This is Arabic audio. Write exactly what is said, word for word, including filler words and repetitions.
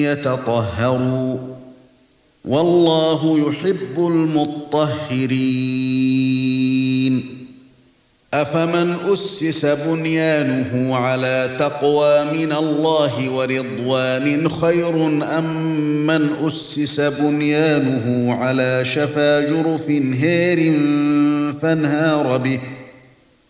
يتطهروا والله يحب المطهرين أفمن أسس بنيانه على تقوى من الله ورضوان خير أم من أسس بنيانه على شفا جرف هار فانهار به